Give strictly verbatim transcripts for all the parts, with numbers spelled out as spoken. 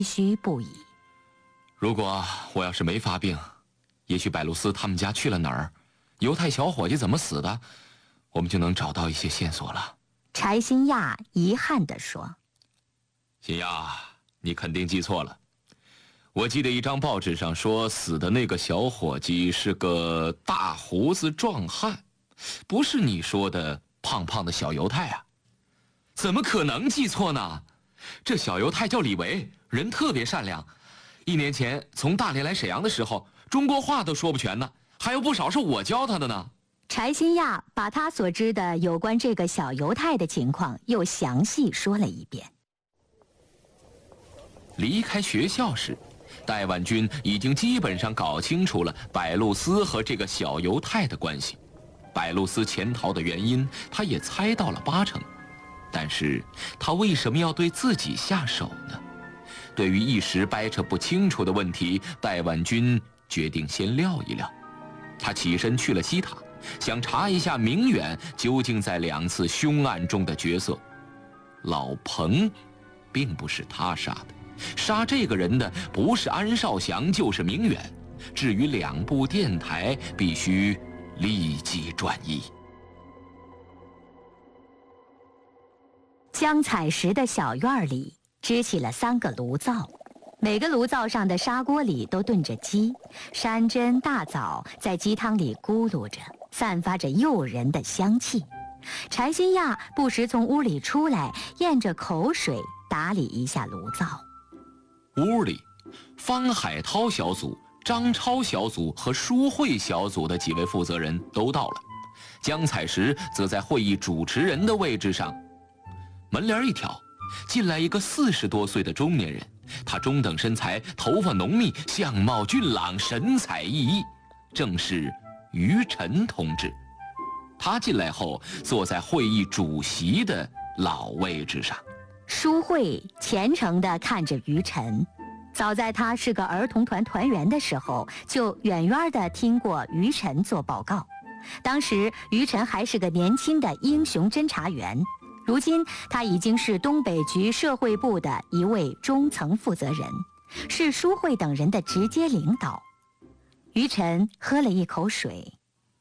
唏不已。 如果我要是没发病，也许百露丝他们家去了哪儿，犹太小伙计怎么死的，我们就能找到一些线索了。 柴新亚遗憾地说：“ 新亚，你肯定记错了。我记得一张报纸上说，死的那个小伙计是个大胡子壮汉，不是你说的胖胖的小犹太啊。怎么可能记错呢？这小犹太叫李维，人特别善良。一年前从大连来沈阳的时候，中国话都说不全呢，还有不少是我教他的呢。” 柴新亚把他所知的有关这个小犹太的情况又详细说了一遍。 离开学校时，戴万军已经基本上搞清楚了百露丝和这个小犹太的关系。百露丝潜逃的原因，他也猜到了八成。但是他为什么要对自己下手呢？对于一时掰扯不清楚的问题，戴万军决定先撂一撂。他起身去了西塔，想查一下明远究竟在两次凶案中的角色。老彭并不是他杀的，杀这个人的不是安少祥就是明远。至于两部电台，必须立即转移。 江采石的小院里支起了三个炉灶，每个炉灶上的砂锅里都炖着鸡，山珍大枣在鸡汤里咕噜着，散发着诱人的香气。柴新亚不时从屋里出来，咽着口水打理一下炉灶。 屋里，方海涛小组、张超小组和舒慧小组的几位负责人都到了，江采石则在会议主持人的位置上。门帘一挑，进来一个四十多岁的中年人，他中等身材，头发浓密，相貌俊朗，神采奕奕，正是于晨同志。他进来后，坐在会议主席的老位置上。 舒慧虔诚地看着于晨，早在他是个儿童团团员的时候，就远远地听过于晨做报告。当时于晨还是个年轻的英雄侦查员，如今他已经是东北局社会部的一位中层负责人，是舒慧等人的直接领导。于晨喝了一口水。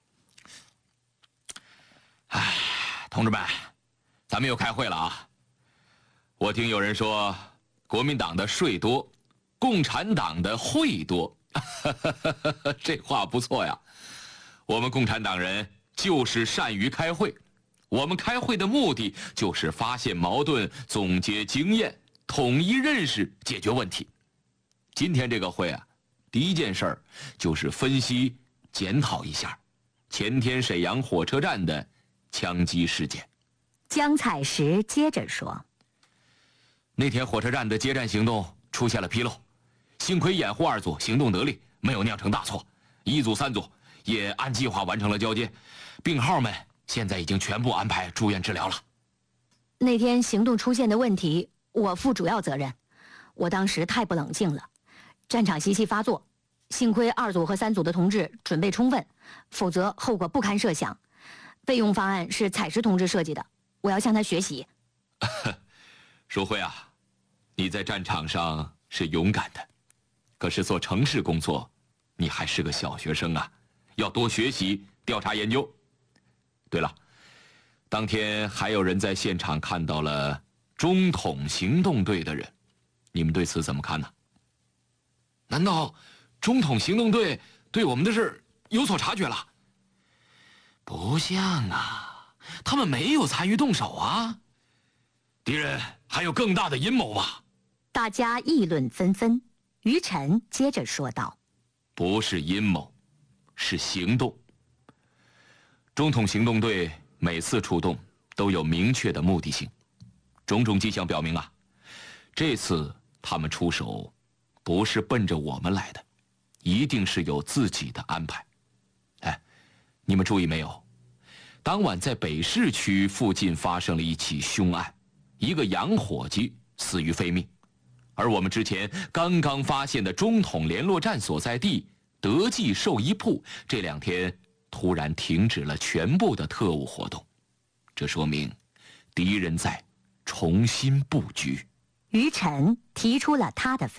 唉，同志们，咱们又开会了啊！我听有人说，国民党的税多，共产党的会多，这话不错呀。我们共产党人就是善于开会，我们开会的目的就是发现矛盾，总结经验，统一认识，解决问题。今天这个会啊，第一件事儿就是分析检讨一下前天沈阳火车站的枪击事件。 江采石接着说， 那天火车站的接站行动出现了纰漏，幸亏掩护二组行动得力，没有酿成大错，一组三组也按计划完成了交接，病号们现在已经全部安排住院治疗了。 那天行动出现的问题，我负主要责任。我当时太不冷静了，战场习气发作，幸亏二组和三组的同志准备充分，否则后果不堪设想。备用方案是采石同志设计的，我要向他学习。 舒慧啊，你在战场上是勇敢的，可是做城市工作，你还是个小学生啊，要多学习、调查研究。对了，当天还有人在现场看到了中统行动队的人，你们对此怎么看呢？难道中统行动队对我们的事有所察觉了？不像啊，他们没有参与动手啊。敌人还有更大的阴谋吧？ 大家议论纷纷。于晨接着说道：“ 不是阴谋，是行动。中统行动队每次出动都有明确的目的性，种种迹象表明啊，这次他们出手不是奔着我们来的，一定是有自己的安排。哎，你们注意没有？当晚在北市区附近发生了一起凶案，一个洋伙计死于非命，而我们之前刚刚发现的中统联络站所在地德记寿衣铺，这两天突然停止了全部的特务活动，这说明敌人在重新布局。 于晨提出了他的分